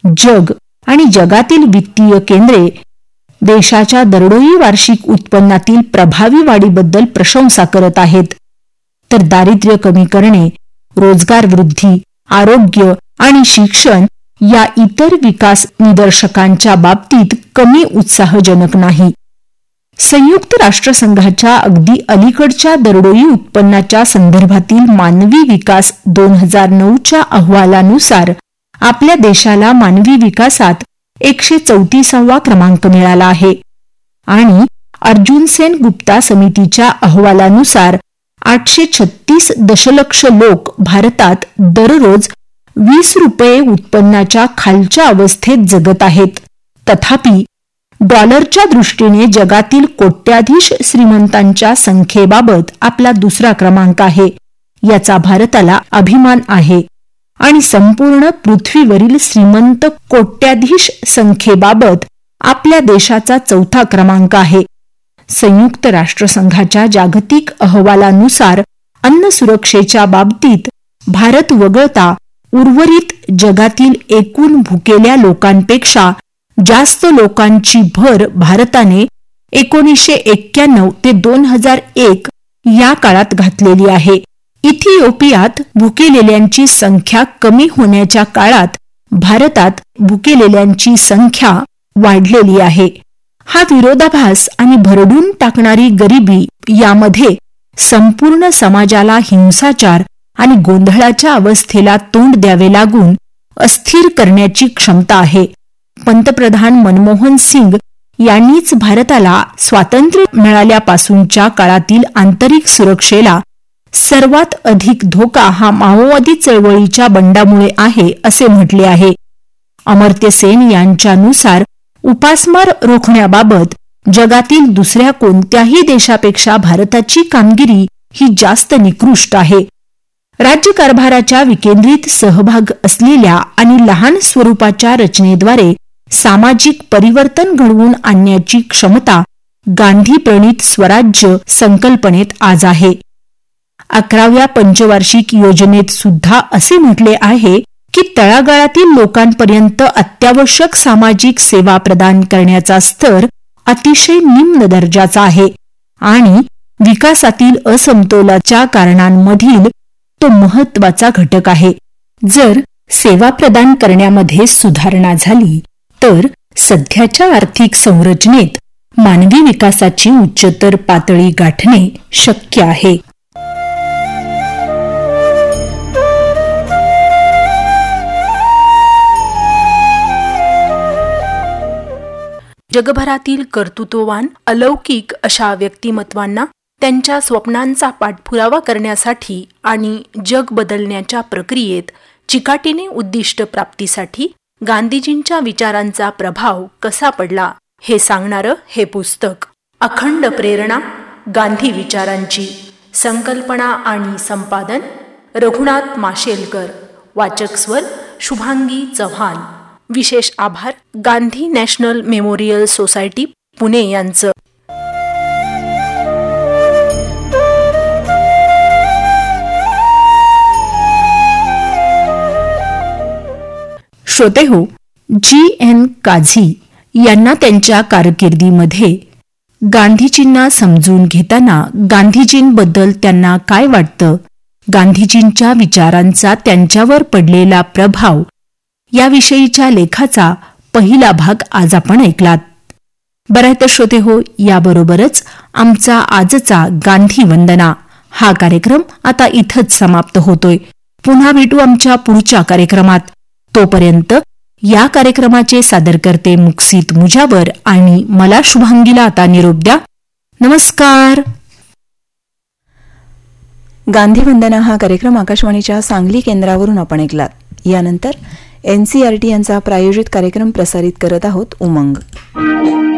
जग आणि जगातील वित्तीय केंद्रे देशाच्या दरडोई वार्षिक उत्पन्नातील प्रभावी वाढीबद्दल प्रशंसा करत आहेत, तर दारिद्र्य कमी करणे, रोजगार वृद्धी, आरोग्य आणि शिक्षण या इतर विकास निदर्शकांच्या बाबतीत कमी उत्साहजनक नाही. संयुक्त राष्ट्रसंघाच्या अगदी अलीकडच्या दरडोई उत्पन्नाच्या संदर्भातील मानवी विकास 2009च्या अहवालानुसार आपल्या देशाला मानवी विकासात 134वा क्रमांक मिळाला आहे आणि अर्जुन सेन गुप्ता समितीच्या अहवालानुसार 836 दशलक्ष लोक भारतात दररोज 20 रुपये उत्पन्नाच्या खालच्या अवस्थेत जगत आहेत. तथापि डॉलरच्या दृष्टीने जगातील कोट्याधीश श्रीमंतांच्या संख्येबाबत आपला दुसरा क्रमांक आहे. याचा भारताला अभिमान आहे आणि संपूर्ण पृथ्वीवरील श्रीमंत कोट्याधीश संख्येबाबत आपल्या देशाचा चौथा क्रमांक आहे. संयुक्त राष्ट्रसंघाच्या जागतिक अहवालानुसार अन्न सुरक्षेच्या बाबतीत भारत वगळता उर्वरित जगातील एकूण भुकेल्या लोकांपेक्षा जास्त लोकांची भर भारताने 1991 ते 2001 या काळात घातलेली आहे. इथिओपियात भुकेलेल्यांची संख्या कमी होण्याच्या काळात भारतात भुकेलेल्यांची संख्या वाढलेली आहे. हा विरोधाभास आणि भरडून टाकणारी गरिबी यामध्ये संपूर्ण समाजाला हिंसाचार आणि गोंधळाच्या अवस्थेला तोंड द्यावे लागून अस्थिर करण्याची क्षमता आहे. पंतप्रधान मनमोहन सिंग यांनीच भारताला स्वातंत्र्य मिळाल्यापासूनच्या काळातील आंतरिक सुरक्षेला सर्वात अधिक धोका हा माओवादी चळवळीच्या बंडामुळे आहे असे म्हटले आहे. अमर्त्य सेन यांच्यानुसार उपासमार रोखण्याबाबत जगातील दुसऱ्या कोणत्याही देशापेक्षा भारताची कामगिरी ही जास्त निकृष्ट आहे. राज्यकारभाराच्या विकेंद्रित सहभाग असलेल्या आणि लहान स्वरूपाच्या रचनेद्वारे सामाजिक परिवर्तन घडवून आणण्याची क्षमता गांधी प्रणीत स्वराज्य संकल्पनेत आज आहे. 11व्या पंचवार्षिक योजनेत सुद्धा असे म्हटले आहे की तळागाळातील लोकांपर्यंत अत्यावश्यक सामाजिक सेवा प्रदान करण्याचा स्तर अतिशय निम्न दर्जाचा आहे आणि विकासातील असमतोलाच्या कारणांमधील तो महत्वाचा घटक आहे. जर सेवा प्रदान करण्यामध्ये सुधारणा झाली तर सध्याच्या आर्थिक संरचनेत मानवी विकासाची उच्चतर पातळी गाठणे शक्य आहे. जगभरातील कर्तृत्ववान अलौकिक अशा व्यक्तिमत्वांना त्यांच्या स्वप्नांचा पाठपुरावा करण्यासाठी आणि जग बदलण्याच्या प्रक्रियेत चिकाटीने उद्दिष्ट प्राप्तीसाठी गांधीजींच्या विचारांचा प्रभाव कसा पडला हे सांगणारं हे पुस्तक. अखंड प्रेरणा गांधी विचारांची. संकल्पना आणि संपादन रघुनाथ माशेलकर. वाचक स्वर शुभांगी चव्हाण. विशेष आभार Gandhi national memorial society Pune यांचं. श्रोतेहो, जी.एन. काझी यांना त्यांच्या कारकिर्दीमध्ये गांधीजींना समजून घेताना गांधीजींबद्दल त्यांना काय वाटतं, गांधीजींच्या विचारांचा त्यांच्यावर पडलेला प्रभाव याविषयीच्या लेखाचा पहिला भाग आज आपण ऐकलात. बरं तर श्रोतेहो, याबरोबरच आमचा आजचा गांधी वंदना हा कार्यक्रम आता इथंच समाप्त होतोय. पुन्हा भेटू आमच्या पुढच्या कार्यक्रमात. तोपर्यंत या कार्यक्रमाचे सादरकर्ते मुक्सित मुजावर आणि मला शुभांगीला आता निरोप द्या. नमस्कार. गांधी वंदना हा कार्यक्रम आकाशवाणीच्या सांगली केंद्रावरून आपण ऐकलात. यानंतर NCERT यांचा प्रायोजित कार्यक्रम प्रसारित करत आहोत उमंग.